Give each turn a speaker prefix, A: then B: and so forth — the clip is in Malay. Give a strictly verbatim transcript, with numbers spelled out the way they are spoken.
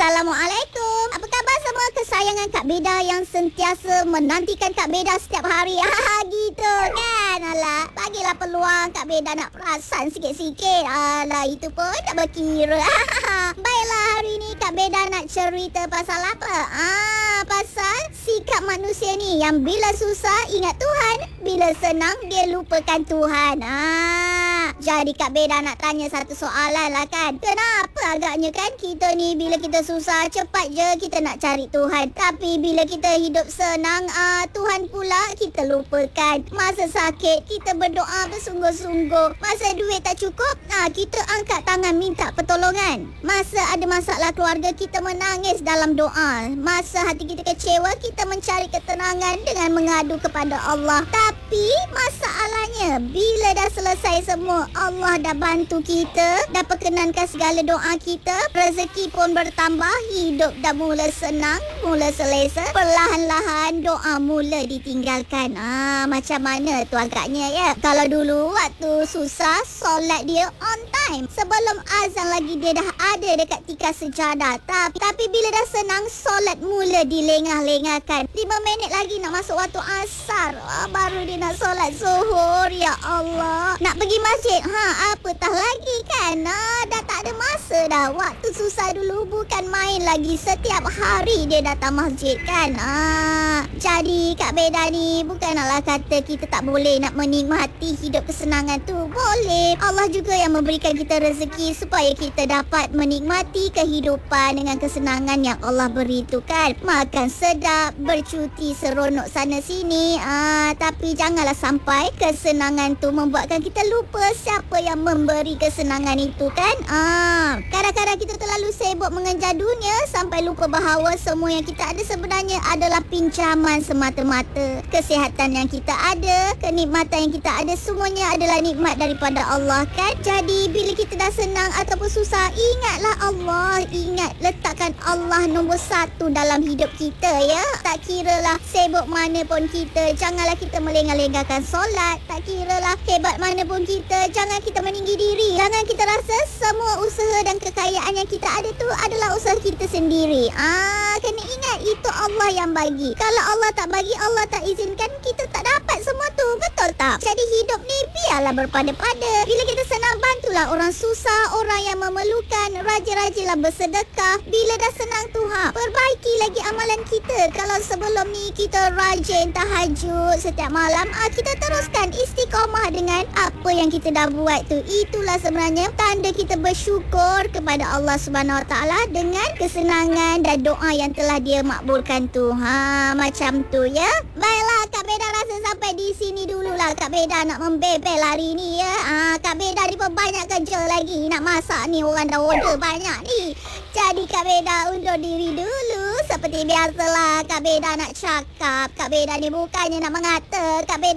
A: Assalamualaikum. Apa khabar semua kesayangan Kak Beda yang sentiasa menantikan Kak Beda setiap hari? Ha, gitu kan? Alah, bagilah peluang Kak Beda nak perasan sikit-sikit. Alah, itu pun tak berkira. Baiklah, hari ni Kak Beda nak cerita pasal apa? Ah, pasal sikap manusia ni yang bila susah ingat Tuhan, bila senang dia lupakan Tuhan. Ah, jadi Kak Beda nak tanya satu soalan lah kan. Kenapa agaknya kan kita ni bila kita susah cepat je kita nak cari Tuhan, tapi bila kita hidup senang, ah, Tuhan pula kita lupakan. Masa sakit kita berdoa bersungguh-sungguh, masa duit tak cukup, ah, kita angkat tangan minta pertolongan. Masa ada masalah keluarga kita menangis dalam doa. Masa hati kita kecewa kita mencari ketenangan dengan mengadu kepada Allah. Tapi masalahnya bila dah selesai semua, Allah dah bantu kita, dah perkenankan segala doa kita, rezeki pun bertambah, hidup dah mula senang, mula selesa, perlahan-lahan doa mula ditinggalkan. Ah, macam mana tu agaknya ya? Kalau dulu waktu susah, solat dia on time, sebelum azan lagi dia dah ada dekat tikar sejadah. Tapi, tapi bila dah senang, solat mula dilengah-lengahkan. Lima minit lagi nak masuk waktu asar, ah, baru dia nak solat zuhur. Ya Allah, nak pergi masjid, ha, apatah lagi kan? Ah, dah tak ada masa dah. Waktu susah dulu bukan main lagi, setiap hari dia datang masjid kan. Ah, jadi Kak Beda ni bukan naklah kata kita tak boleh nak menikmati hidup kesenangan tu. Boleh. Allah juga yang memberikan kita rezeki supaya kita dapat menikmati kehidupan dengan kesenangan yang Allah beri tu kan. Makan sedap, bercuti seronok sana sini. Ah, tapi janganlah sampai kesenangan tu membuatkan kita lupa siapa yang memberi kesenangan itu kan. Ah, kadang-kadang kita terlalu sibuk mengejar dunia sampai lupa bahawa semua yang kita ada sebenarnya adalah pinjaman semata-mata. Kesihatan yang kita ada, kenikmatan yang kita ada, semuanya adalah nikmat daripada Allah kan. Jadi bila kita dah senang ataupun susah, ingatlah Allah. Ingat, letakkan Allah nombor satu dalam hidup kita ya. Tak kiralah sibuk mana pun kita, janganlah kita melengah-lengahkan solat. Tak kiralah hebat mana pun kita, jangan kita meninggi diri. Jangan kita rasa semua usaha dan kekayaan yang kita ada tu adalah usaha kita sendiri. Ah, kena ingat itu Allah yang bagi. Kalau Allah tak bagi, Allah tak izinkan, kita tak dapat semua tu. Betul tak? Jadi hidup ni biarlah berpada-pada. Bila kita senang, bantulah orang susah, orang yang memerlukan. Rajin-rajinlah bersedekah. Bila dah senang tu, ha, perbaiki lagi amalan kita. Kalau sebelum ni kita rajin tahajud setiap malam, ah, kita teruskan istiqamah dengan apa yang kita dah buat tu. Itulah sebenarnya tanda kita bersyukur kepada Allah Subhanahu Wa Taala dengan kesenangan dan doa yang telah dia makbulkan tu. Ha, macam tu ya. Baiklah, Kak Beda rasa sampai di sini dululah. Kak Beda nak membebel hari ni ya. Ha, Kak Beda ni pun banyak kerja lagi. Nak masak ni, orang dah order banyak ni. Jadi Kak Beda undur diri dulu. Seperti biasalah Kak Beda nak cakap, Kak Beda ni bukannya nak mengata, Kak Beda